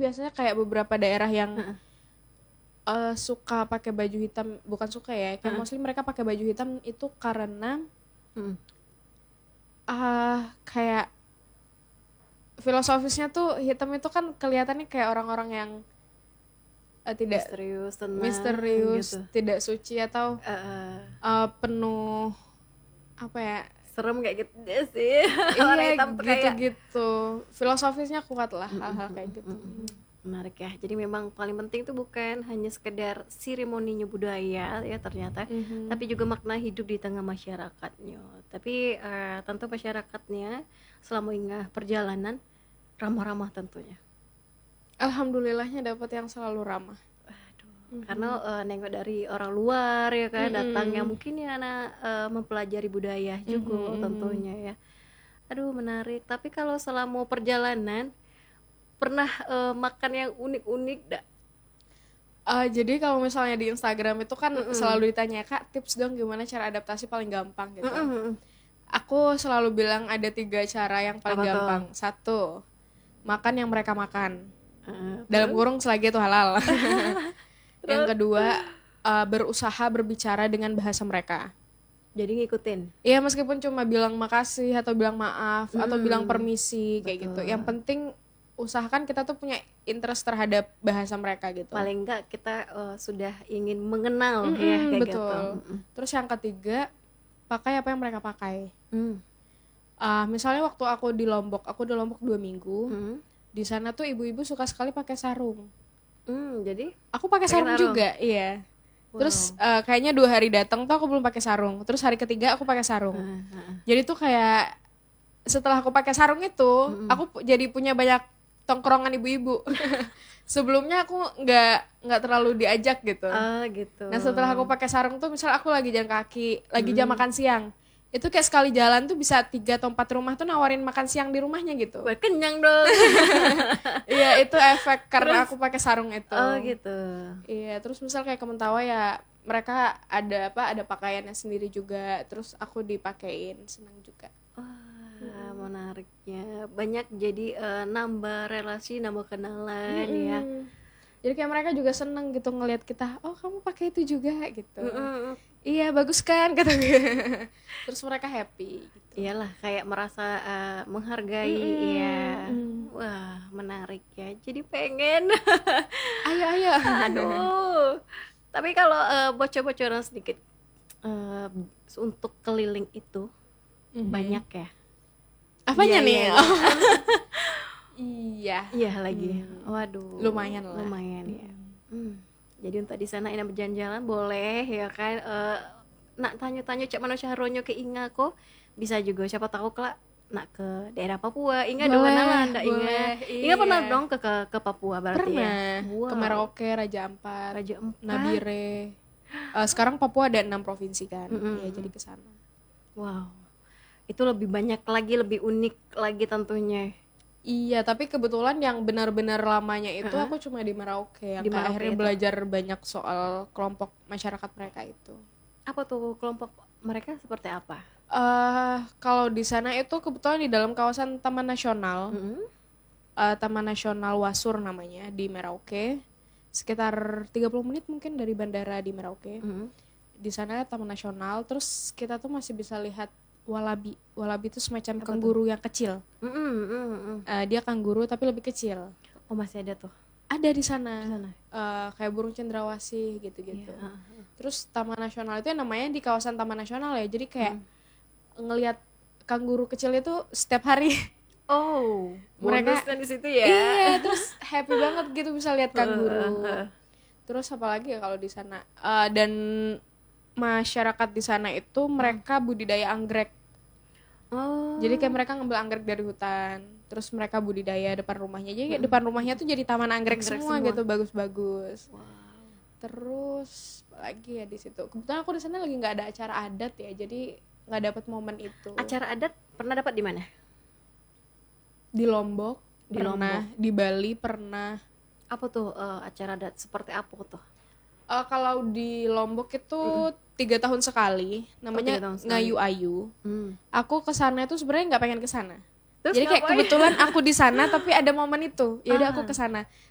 biasanya kayak beberapa daerah yang Heeh. suka pakai baju hitam, bukan suka ya, kayak mostly mereka pakai baju hitam itu karena Mm. kayak filosofisnya tuh hitam itu kan kelihatannya kayak orang-orang yang tidak Misterius, tenang misterius, gitu. tidak suci atau penuh apa ya? Serem kayak gitu deh sih. Warna Iya hitam tuh kayak gitu-gitu. Filosofisnya kuat lah hal-hal kayak gitu. menarik ya. Jadi memang paling penting tuh bukan hanya sekedar seremoninya budaya ya ternyata, tapi juga makna hidup di tengah masyarakatnya. Tapi tentu masyarakatnya selama perjalanan ramah-ramah tentunya. Alhamdulillahnya dapat yang selalu ramah. Karena nengok dari orang luar ya kan, datang yang mungkin ya anak mempelajari budaya juga tentunya ya. Aduh menarik. Tapi kalau selama perjalanan pernah makan yang unik-unik dak? Jadi kalau misalnya di Instagram itu kan selalu ditanya, Kak, tips dong gimana cara adaptasi paling gampang gitu. Aku selalu bilang ada 3 cara yang paling Apa tuh? gampang. 1, makan yang mereka makan. Dalam kurung selagi itu halal. Yang kedua, berusaha berbicara dengan bahasa mereka. Jadi ngikutin. Iya, meskipun cuma bilang makasih atau bilang maaf atau bilang permisi kayak gitu. Yang penting usahakan kita tuh punya interest terhadap bahasa mereka gitu. Paling enggak kita sudah ingin mengenal ya kayak betul. gitu. Terus yang ketiga, pakai apa yang mereka pakai. Misalnya waktu aku di Lombok 2 minggu. Di sana tuh ibu-ibu suka sekali pakai sarung. Jadi Aku pakai sarung juga, iya. Terus kayaknya 2 hari datang tuh aku belum pakai sarung. Terus hari ketiga aku pakai sarung. Jadi tuh kayak setelah aku pakai sarung itu, aku jadi punya banyak tongkrongan ibu-ibu. Sebelumnya aku nggak terlalu diajak gitu. Gitu. Nah setelah aku pakai sarung tuh, misal aku lagi jalan kaki, lagi jam makan siang, itu kayak sekali jalan tuh bisa 3 atau 4 rumah tuh nawarin makan siang di rumahnya gitu. Wah, kenyang dong. Iya itu efek karena aku pakai sarung itu. Gitu. Iya, terus misal kayak ke Mentawa ya mereka ada pakaiannya sendiri juga, terus aku dipakein, senang juga. Menariknya banyak, jadi nambah relasi, nambah kenalan ya. Jadi kayak mereka juga seneng gitu ngelihat kita, oh kamu pakai itu juga gitu. Iya bagus kan kata gue. Terus mereka happy gitu. Iyalah kayak merasa menghargai ya. Wah menarik ya, jadi pengen. Ayo Aduh. Tapi kalau bocor-bocoran sedikit untuk keliling itu banyak ya. Apanya Iya, nih? iya. Iya lagi. Waduh. Lumayan lah. Lumayan ya. Jadi untuk di sana ina berjalan-jalan boleh ya kan. Nak tanya-tanya cak mana syaronyo ke Inga kok bisa juga, siapa tahu kelak nak ke daerah Papua. Inga Boleh, doa nalan ndak Inga. boleh, Inga pernah iya. dong ke Papua berarti ya. Pernah. Wow. Ke Merauke, Raja Ampat, Raja Ampat. Nabire. Sekarang Papua ada 6 provinsi kan. Iya, jadi ke sana. Wow. Itu lebih banyak lagi, lebih unik lagi tentunya. Iya, tapi kebetulan yang benar-benar lamanya itu aku cuma di Merauke, yang Di kayak Merauke akhirnya itu. belajar banyak soal kelompok masyarakat mereka itu. Apa tuh kelompok mereka seperti apa? Kalau di sana itu kebetulan di dalam kawasan Taman Nasional, Taman Nasional Wasur namanya, di Merauke, sekitar 30 menit mungkin dari bandara di Merauke. Di sana Taman Nasional, terus kita tuh masih bisa lihat walabi. Walabi itu semacam kanguru yang kecil. Dia kanguru tapi lebih kecil. Oh masih ada tuh. Ada di sana. Kayak burung cendrawasih gitu-gitu. Terus Taman Nasional itu namanya di kawasan Taman Nasional ya. Jadi kayak ngelihat kanguru kecil itu setiap hari. Oh, Mereka bonusnya di situ ya. Iya, terus happy banget gitu bisa lihat kanguru. Terus apalagi ya kalau di sana. Dan masyarakat di sana itu mereka budidaya anggrek. Oh. Jadi kayak mereka ngambil anggrek dari hutan, terus mereka budidaya depan rumahnya. Jadi kayak depan rumahnya tuh jadi taman anggrek semua gitu, bagus-bagus. Terus apalagi ya di situ. Kebetulan aku di sana lagi nggak ada acara adat ya, jadi nggak dapat momen itu. Acara adat pernah dapat di mana? Di Lombok pernah, di Bali pernah. Apa tuh acara adat seperti apa tuh? Kalau di Lombok itu 3 tahun sekali, namanya 3 tahun sekali. Ngayu Ayu. Aku kesana itu sebenarnya nggak pengen kesana. Terus Jadi kayak ngapain? kebetulan aku di sana tapi ada momen itu. Ya udah aku kesana.